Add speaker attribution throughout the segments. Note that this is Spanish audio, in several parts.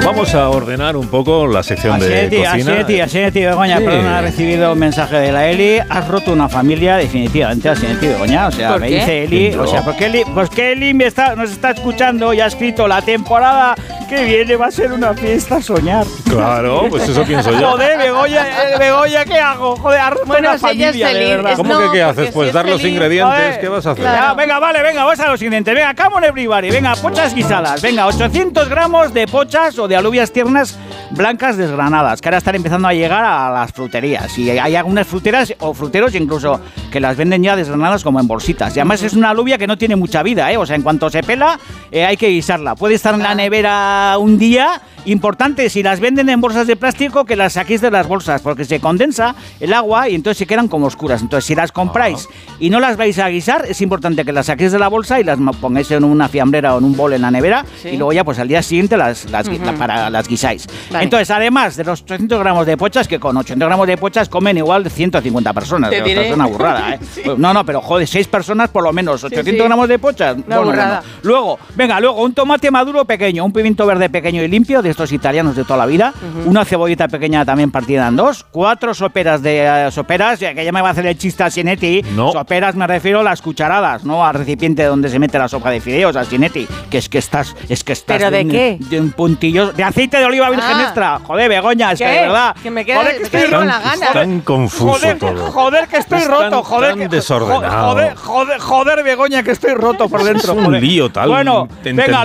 Speaker 1: Vamos a ordenar un poco la sección de cocina.
Speaker 2: Así, Begoña, perdona, he recibido un mensaje de la Eli. Has roto una familia, definitivamente, así, Begoña. O sea, me dice Eli, o sea, porque Eli nos está escuchando y ha escrito la temporada que viene va a ser una fiesta a soñar.
Speaker 1: Claro, pues eso pienso yo.
Speaker 2: Joder, Begoña, ¿qué hago? Joder, has roto una familia, de verdad.
Speaker 1: ¿Cómo que qué haces? Pues dar los ingredientes, ¿qué vas a hacer?
Speaker 2: Claro. Venga, vamos a los ingredientes. Venga, come on everybody. Venga, pochas guisadas. Venga, 800 gramos de pochas o de alubias tiernas blancas desgranadas, que ahora están empezando a llegar a las fruterías. Y hay algunas fruteras o fruteros incluso que las venden ya desgranadas como en bolsitas. Y además es una alubia que no tiene mucha vida, ¿eh? O sea, en cuanto se pela, hay que guisarla. Puede estar en la nevera un día. Importante, si las venden en bolsas de plástico, que las saquéis de las bolsas, porque se condensa el agua y entonces se quedan como oscuras. Entonces, si las compráis y no las vais a guisar, es importante que las saquéis de la bolsa y las pongáis en una fiambrera o en un bol en la nevera, y luego ya pues al día siguiente las guisáis. Vale. Entonces, además de los 800 gramos de pochas, que con 800 gramos de pochas comen igual de 150 personas. Esto es una burrada, ¿eh? Sí. No, pero joder, 6 personas por lo menos, 800 gramos de pochas.
Speaker 3: Una burrada.
Speaker 2: Luego, un tomate maduro pequeño, un pimiento verde pequeño y limpio, de estos italianos de toda la vida, una cebollita pequeña también partida en dos, 4 soperas soperas, que ya me va a hacer el chiste a Sinetti. No. Soperas me refiero a las cucharadas, no al recipiente donde se mete la sopa de fideos, a Sinetti, que estás
Speaker 3: ¿Pero de qué?
Speaker 2: De un puntillo de aceite de oliva virgen extra. Joder, Begoña, es que de verdad.
Speaker 3: Que me quedo con la gana.
Speaker 1: Tan confuso todo.
Speaker 2: Joder, que estoy roto,
Speaker 1: tan desordenado.
Speaker 2: Joder, Begoña, que estoy roto por dentro.
Speaker 1: Es un lío tal.
Speaker 2: Bueno, venga,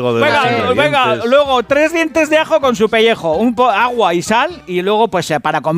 Speaker 1: luego,
Speaker 2: luego 3 dientes de ajo con su pellejo, agua y sal, y luego pues para comer